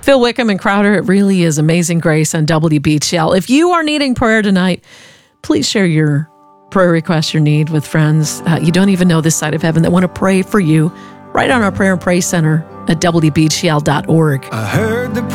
Phil Wickham and Crowder, it really is Amazing Grace on WBTL. If you are needing prayer tonight, please share your prayer request, your need with friends you don't even know this side of heaven that want to pray for you right on our Prayer and Praise Center at WBTL.org. I heard the